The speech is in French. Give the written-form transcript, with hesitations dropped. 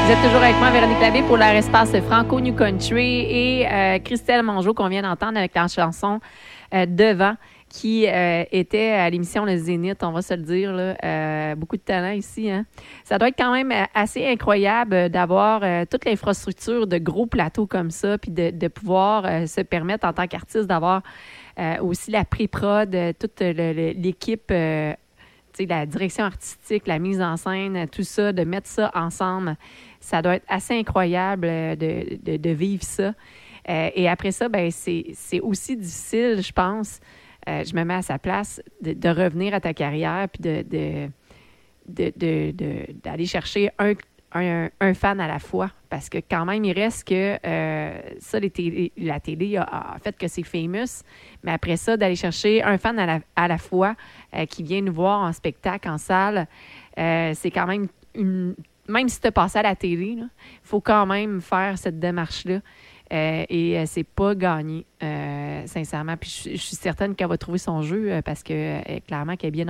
Vous êtes toujours avec moi, Véronique Labbé, pour leur espace Franco New Country et Christelle Mongeau qu'on vient d'entendre avec la chanson Devant, qui était à l'émission Le Zénith, on va se le dire. Là, beaucoup de talent ici. Hein? Ça doit être quand même assez incroyable d'avoir toute l'infrastructure de gros plateaux comme ça, puis de pouvoir se permettre en tant qu'artiste d'avoir aussi la pré-prod, toute l'équipe... la direction artistique, la mise en scène, tout ça, de mettre ça ensemble, ça doit être assez incroyable de vivre ça. Et après ça, ben c'est aussi difficile, je pense, je me mets à sa place, de revenir à ta carrière puis d'aller chercher un fan à la fois. Parce que quand même, il reste que ça, la télé a fait que c'est famous. Mais après ça, d'aller chercher un fan à la fois qui vient nous voir en spectacle, en salle, c'est quand même même si tu as passé à la télé, il faut quand même faire cette démarche-là. Et c'est pas gagné, sincèrement. Puis je suis certaine qu'elle va trouver son jeu parce que clairement qu'elle est bien